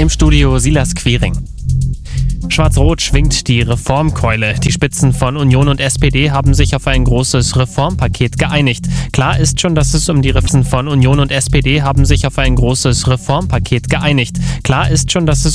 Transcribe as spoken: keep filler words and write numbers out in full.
Im Studio Silas Quiring. Schwarz-Rot schwingt die Reformkeule. Die Spitzen von Union und S P D haben sich auf ein großes Reformpaket geeinigt. Klar ist schon, dass es um die Spitzen von Union und S P D haben sich auf ein großes Reformpaket geeinigt. Klar ist schon, dass es